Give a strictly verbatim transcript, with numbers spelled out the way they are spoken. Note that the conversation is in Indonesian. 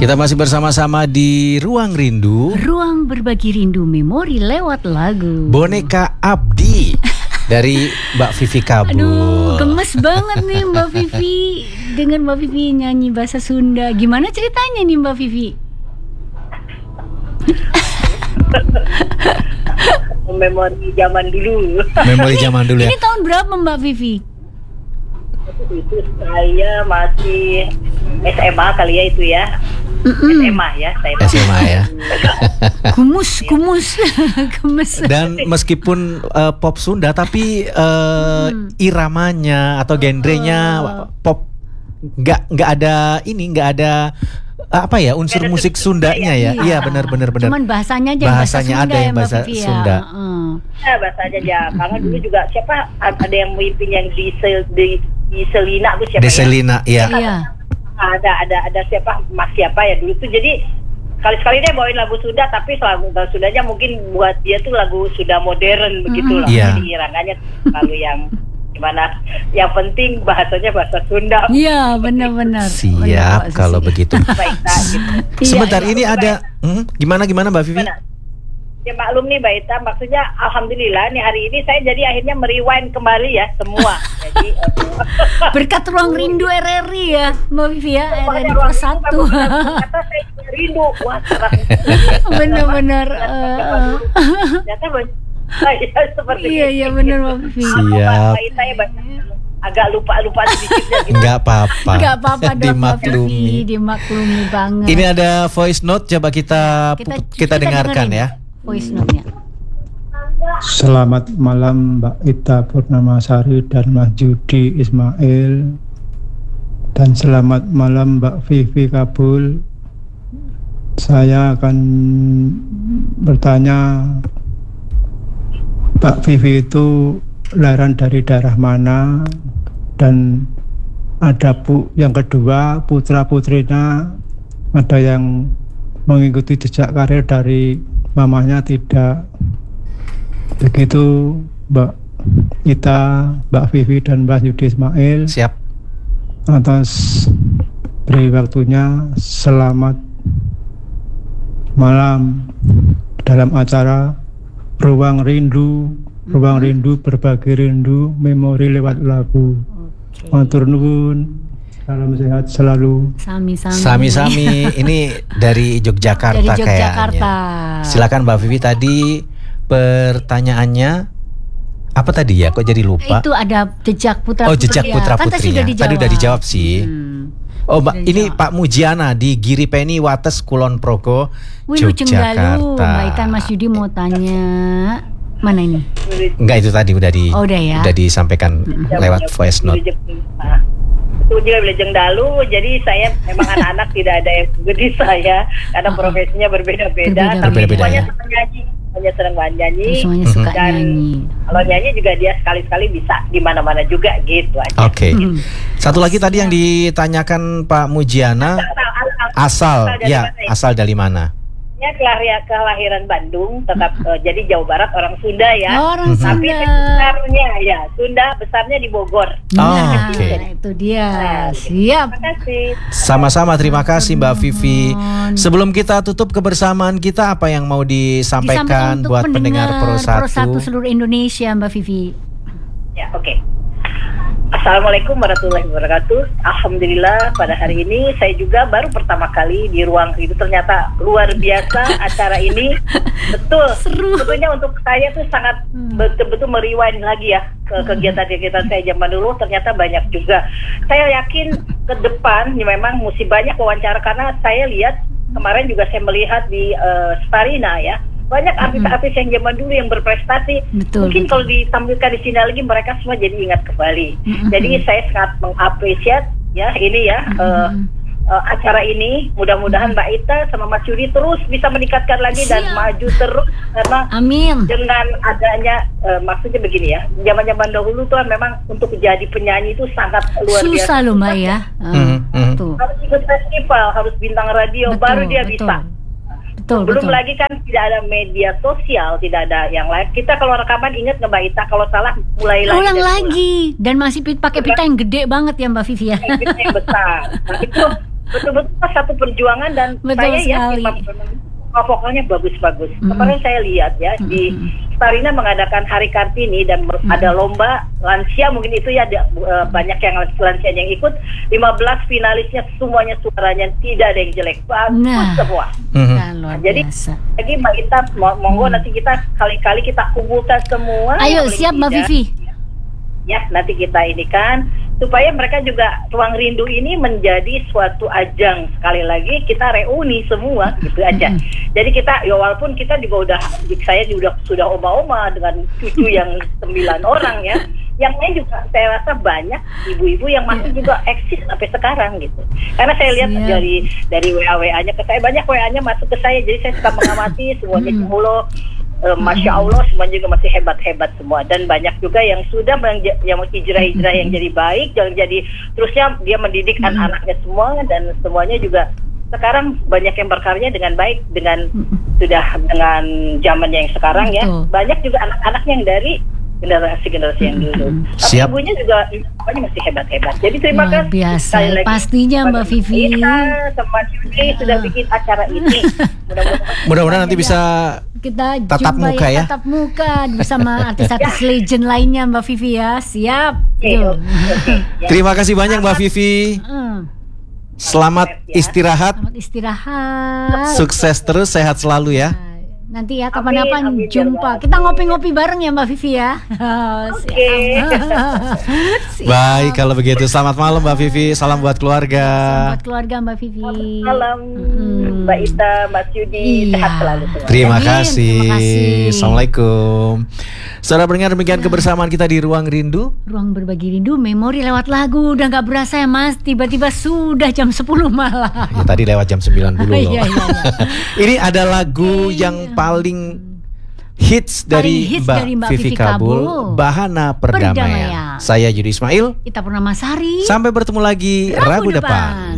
Kita masih bersama-sama di Ruang Rindu. Ruang berbagi rindu memori lewat lagu. Boneka Abdi dari Mbak Vivi Kabul. Aduh, gemes banget nih Mbak Vivi. Dengan Mbak Vivi nyanyi bahasa Sunda. Gimana ceritanya nih Mbak Vivi? Memori zaman dulu. Memori zaman dulu ya. Ini tahun berapa Mbak Vivi? Itu saya masih S M A kali ya itu ya. Mm-mm. S M A ya saya. S M A ya. Kumus, kumus, gemes. Dan meskipun uh, pop Sunda tapi uh, hmm. iramanya atau genrenya Oh. pop nggak nggak ada ini nggak ada apa ya unsur musik Sundanya ya. Iya benar benar benar. Cuman bahasanya aja bahasanya bahasa ada Sunda yang ya, Mbak bahasa Vivi ya. Sunda. Uh. Ya bahasanya aja. Karena dulu juga siapa ada yang mimpin yang di sel, di, di Selina tuh siapa Deselina ya? ya. Iya. Ada ada ada siapa Mas siapa ya dulu tuh jadi sekali-sekali dia bawain lagu Sunda tapi lagu Sundanya mungkin buat dia tuh lagu Sunda modern begitu lah. Iya. Jadi irangannya lalu yang gimana? Yang penting bahasanya bahasa Sunda. Iya, benar-benar. Siap Benar, kalau Sisi. begitu. Baik, nah, gitu. Iya, Sebentar iya. ini ada hmm, gimana gimana Mbak Vivi? Gimana? Ya maklum nih Mbak Ita, maksudnya alhamdulillah nih hari ini saya jadi akhirnya merewind kembali ya semua. Jadi Berkat Ruang Rindu R R I ya Mbak Vivi ya, R R I plus satu. Kata saya rindu, wah serang. Benar-benar. uh, Ternyata banyak saya seperti Iya iya benar Mbak Vivi. Siap. Mbak Ita ya banyak agak lupa-lupa sedikitnya gitu. Enggak apa-apa. Enggak apa-apa dong Mbak Dimaklumi. Vivi, dimaklumi banget. Ini ada voice note, coba kita kita, kita dengarkan dengerin ya. Voice note-nya. Selamat malam Mbak Ita Purnamasari dan Mas Judi Ismail. Dan selamat malam Mbak Vivi Kabul. Saya akan bertanya, Mbak Vivi itu lahiran dari daerah mana? Dan ada pu yang kedua, putra-putrinya ada yang mengikuti jejak karir dari mamanya tidak? Begitu Mbak Ita, Mbak Vivi dan Mbak Yudi Ismail. Siap. Atas beri waktunya, selamat malam dalam acara Ruang Rindu. Ruang Rindu berbagi rindu memori lewat lagu. Oke. Matur nuwun. Salam sehat selalu. Sami-sami. Sami-sami ini dari Yogyakarta, Dari Yogyakarta. kayaknya. Silakan Mbak Vivi, tadi pertanyaannya apa tadi ya? Kok jadi lupa? Itu ada jejak putra Oh, jejak putra Kan tadi sudah putrinya. dijawab. Tadi udah dijawab sih. Hmm. Oh, Mbak, Sudah ini dijawab. Pak Mujiana di Giripeni Wates Kulon Progo, Wih, Lujeng Galuh. Yogyakarta. Mbak Itan Mas Yudi mau tanya. Mana ini? Enggak, itu tadi udah di Oh, udah ya. udah disampaikan lewat voice note. Nah, itu juga Wilujeng Dalu, jadi saya memang anak-anak tidak ada yang gede saya karena profesinya berbeda-beda, Berbeda-beda. tapi Berbeda, semuanya ya. senang nyanyi, semuanya senang banget nyanyi. Semuanya suka Dan nyanyi. kalau nyanyi juga dia sekali-sekali bisa di mana-mana juga gitu aja. Oke. Hmm. Satu lagi tadi yang ditanyakan Pak Mujiana, asal, dari ya, mana ya? asal dari mana? Ya, kelahir- kelahiran Bandung, tetap eh, jadi Jawa Barat orang Sunda ya. Orang Tapi Sunda. besarnya ya Sunda, besarnya di Bogor. Nah, Oh, oke. itu dia. Nah, Siap. Terima kasih. Sama-sama, terima kasih Mbak Vivi. Sebelum kita tutup kebersamaan kita, apa yang mau disampaikan Disampaikan untuk buat pendengar Pro satu? seluruh Indonesia Mbak Vivi. Ya, oke. Assalamualaikum warahmatullahi wabarakatuh. Alhamdulillah pada hari ini saya juga baru pertama kali di Ruang Rindu. Ternyata luar biasa acara ini. Betul. Seru. Sebetulnya untuk saya tuh sangat betul-betul merewind lagi ya ke kegiatan-kegiatan saya zaman dulu. Ternyata banyak juga. Saya yakin ke depan ya memang mesti banyak wawancara karena saya lihat kemarin juga saya melihat di uh, Starina ya. Banyak artis-artis yang zaman dulu yang berprestasi. Betul, Mungkin betul. kalau ditampilkan di sini lagi mereka semua jadi ingat kembali. Mm-hmm. Jadi saya sangat mengapresiasi ya ini ya uh, uh, acara ini. Mudah-mudahan Mbak Ita sama Mas Yudi terus bisa meningkatkan lagi dan Siap. maju terus karena Amin. dengan adanya uh, maksudnya begini ya. Zaman-zaman dahulu tuh kan memang untuk jadi penyanyi itu sangat luar biasa. Susah loh Mbak ya. Hmm, hmm. Tuh. Harus ikut festival, harus bintang radio, Betul, baru dia betul. bisa. Betul, Belum betul. lagi kan tidak ada media sosial, tidak ada yang lain. Kita kalau rekaman ingat nggak Mbak Ita, kalau salah mulai lagi. Ulang dari lagi dan masih pit- pakai pita yang gede banget ya Mbak Vivi ya. ulang. Yang besar. Nah itu betul-betul satu perjuangan dan Betul saya sekali. yakin vokalnya bagus-bagus. Mm-mm. Kemarin saya lihat ya di Starina mengadakan Hari Kartini dan mm-hmm. ada lomba lansia, mungkin itu ya ada, uh, banyak yang lansia yang ikut. lima belas finalisnya semuanya suaranya tidak ada yang jelek, bagus Nah. semua. Mhm. Nah, luar Jadi biasa. lagi Mbak Ita, mo- monggo nanti kita kali-kali kita kumpulkan semua. Ayo paling siap Mbak tidak. Vivi. Ya, nanti kita ini kan supaya mereka juga Ruang Rindu ini menjadi suatu ajang, sekali lagi kita reuni semua gitu aja. Jadi kita ya walaupun kita juga udah, saya juga sudah oma-oma dengan cucu yang sembilan orang ya, yang lain juga saya rasa banyak ibu-ibu yang masih juga eksis sampai sekarang gitu. Karena saya lihat Siap. dari dari W A W A-nya ke saya, banyak W A-nya masuk ke saya, jadi saya suka mengamati semuanya. Hmm. Allah, Uh, Masya Allah semuanya juga masih hebat-hebat semua, dan banyak juga yang sudah menja- yang hijrah-hijrah yang jadi baik, yang jadi terusnya dia mendidik anak-anaknya semua, dan semuanya juga sekarang banyak yang berkarya dengan baik dengan sudah dengan zaman yang sekarang ya. Betul. Banyak juga anak-anak yang dari generasi-generasi yang dulu. Tapi Siap. ibunya juga ibunya masih hebat-hebat. Jadi terima Luar kasih biasa. sekali lagi Pastinya, Mbak kepada Vivi. Kita sama Judy sudah bikin acara ini. Mudah-mudahan Mudah-mudahan nanti bisa Kita tatap jumpa muka ya. tatap muka bersama artis-artis legend lainnya Mbak Vivi ya. Siap. Oke, Yuk. oke, ya. Terima kasih banyak Mbak Vivi. Hmm. Selamat istirahat. Selamat istirahat. Sukses terus, sehat selalu ya. Nah, nanti ya kapan-kapan Amin, amin, jumpa. ya Allah. Kita ngopi-ngopi bareng ya Mbak Vivi ya. Oke. Siap. Baik kalau begitu. Selamat malam Mbak Vivi. Salam buat keluarga. Buat keluarga Mbak Vivi. Salam Mm-mm. Mbak Ita, Mas Yudi, Iya. sehat selalu semua. Terima Amin, kasih. terima kasih. Assalamualaikum. Saudara pendengar, demikian kebersamaan kita di Ruang Rindu. Ruang berbagi rindu, memori lewat lagu. Udah gak berasa ya Mas, tiba-tiba sudah jam sepuluh malam. Ya, tadi lewat jam sembilan dulu loh. Iya, iya, iya. Ini ada lagu yang paling hits dari, Paling hits Mbak, dari Mbak Vivi Vivi Kabul, Kabul. Bahana Perdamaian. Perdamaian. Saya Yudi Ismail. Kita Purnama Sari. Sampai bertemu lagi Rabu, Rabu depan. depan.